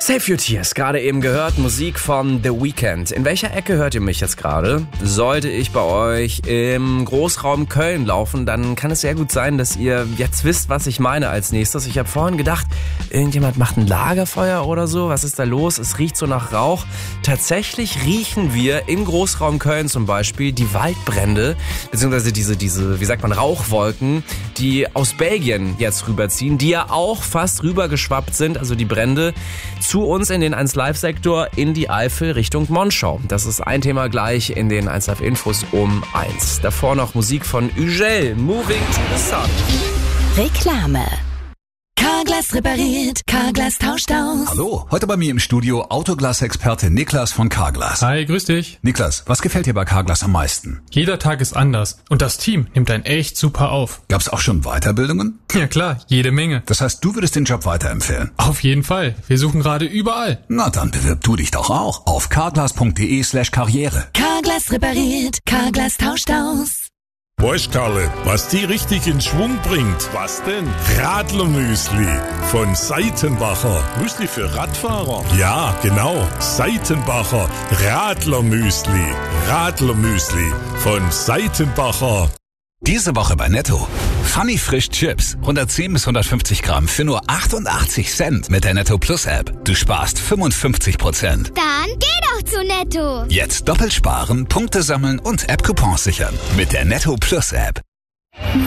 Save Your Tears, gerade eben gehört, Musik von The Weeknd. In welcher Ecke hört ihr mich jetzt gerade? Sollte ich bei euch im Großraum Köln laufen, dann kann es sehr gut sein, dass ihr jetzt wisst, was ich meine als nächstes. Ich habe vorhin gedacht, irgendjemand macht ein Lagerfeuer oder so. Was ist da los? Es riecht so nach Rauch. Tatsächlich riechen wir im Großraum Köln zum Beispiel die Waldbrände, beziehungsweise diese, wie sagt man, Rauchwolken, die aus Belgien jetzt rüberziehen, die ja auch fast rübergeschwappt sind, also die Brände, zu uns in den 1Live-Sektor in die Eifel Richtung Monschau. Das ist ein Thema gleich in den 1Live-Infos um 1. Davor noch Musik von Ugel, Moving to the Sun. Reklame. Carglass repariert, Carglass tauscht aus. Hallo, heute bei mir im Studio Autoglas-Experte Niklas von Carglass. Hi, grüß dich. Niklas, was gefällt dir bei Carglass am meisten? Jeder Tag ist anders und das Team nimmt einen echt super auf. Gab's auch schon Weiterbildungen? Ja klar, jede Menge. Das heißt, du würdest den Job weiterempfehlen? Auf jeden Fall. Wir suchen gerade überall. Na, dann bewirb du dich doch auch auf carglass.de/karriere. Carglass repariert, Carglass tauscht aus. Weißt Karle, was die richtig in Schwung bringt? Was denn? Radlermüsli von Seitenbacher. Müsli für Radfahrer? Ja, genau. Seitenbacher Radlermüsli. Radlermüsli von Seitenbacher. Diese Woche bei Netto. Funny Frisch Chips. 110 bis 150 Gramm für nur 88 Cent mit der Netto Plus App. Du sparst 55%. Dann geh doch zu Netto. Jetzt doppelt sparen, Punkte sammeln und App-Coupons sichern. Mit der Netto Plus App.